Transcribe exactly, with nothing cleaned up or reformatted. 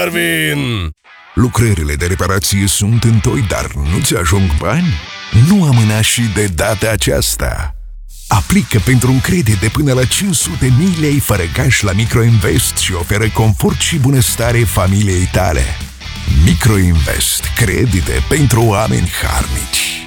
Darwin! Lucrările de reparație sunt întoi, dar nu-ți ajung bani? Nu amâna și de data aceasta! Aplică pentru un credit de până la cinci sute mii lei fără cash la Microinvest și oferă confort și bunăstare familiei tale. Microinvest. Credite pentru oameni harnici.